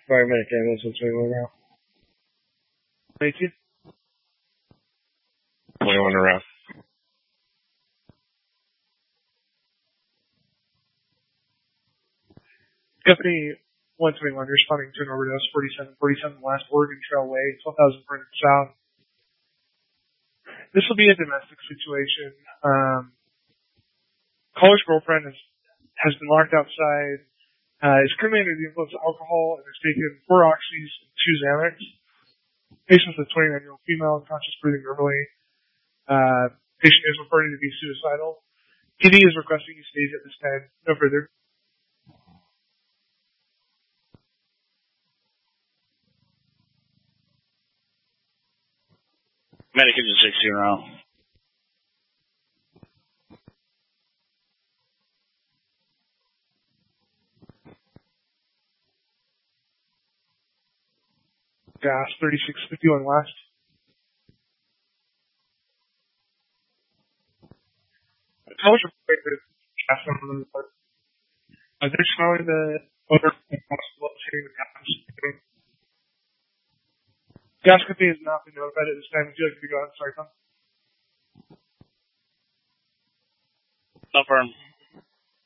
5-minute ambulance on 21 now. Thank you. 21 around. Company 121 responding to an overdose, 4747 West Oregon Trail Way, 12,400 South. This will be a domestic situation. Caller's girlfriend has been locked outside, is currently under the influence of alcohol, and has taken 4 oxys and 2 Xanax. Patient's a 29-year-old female, unconscious, breathing normally. Patient is reported to be suicidal. PD is requesting he stays at this time. No further. Medic is 6-0. Gas 3651 West. How much reported gas on the report? They're smelling the odor of possible hitting the gas. Gas company has not been notified at this time. Would you like to go ahead and start them? No firm.